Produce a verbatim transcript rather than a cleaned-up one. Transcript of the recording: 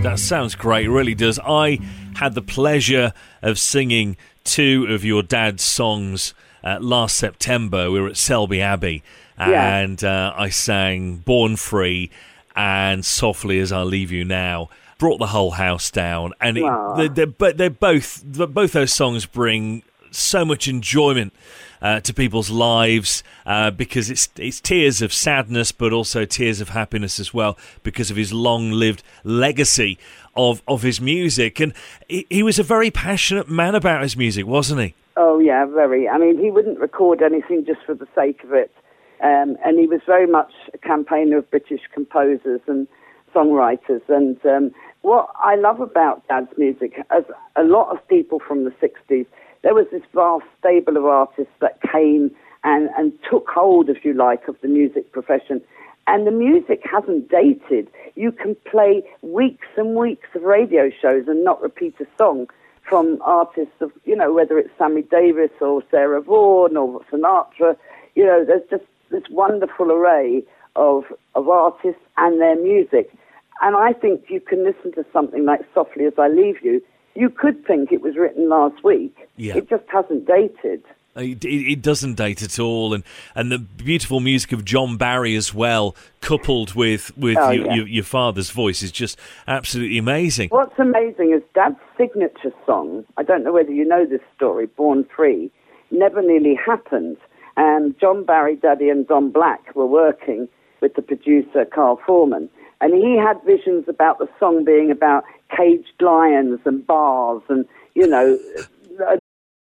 That sounds great, it really does. I had the pleasure of singing two of your dad's songs uh, last September. We were at Selby Abbey, Yeah. and uh, I sang Born Free and Softly As I Leave You Now. Brought the whole house down, and it, they're, they're, but they're both both those songs bring so much enjoyment uh, to people's lives uh, because it's it's tears of sadness, but also tears of happiness as well because of his long-lived legacy of of his music. And he, he was a very passionate man about his music, wasn't he? Oh yeah, very. I mean, he wouldn't record anything just for the sake of it, um, and he was very much a campaigner of British composers and songwriters. And um, what I love about Dad's music, as a lot of people from the sixties, there was this vast stable of artists that came and, and took hold, if you like, of the music profession. And the music hasn't dated. You can play weeks and weeks of radio shows and not repeat a song from artists of, you know, whether it's Sammy Davis or Sarah Vaughan or Sinatra. You know, there's just this wonderful array of, of artists and their music. And I think you can listen to something like Softly As I Leave You. You could think it was written last week. Yeah. It just hasn't dated. It, it doesn't date at all, and, and the beautiful music of John Barry as well, coupled with, with Oh, your, yeah. your, your father's voice, is just absolutely amazing. What's amazing is Dad's signature song, I don't know whether you know this story, Born Free, never nearly happened. And John Barry, Daddy, and Don Black were working with the producer, Carl Foreman. And he had visions about the song being about caged lions and bars and, you know,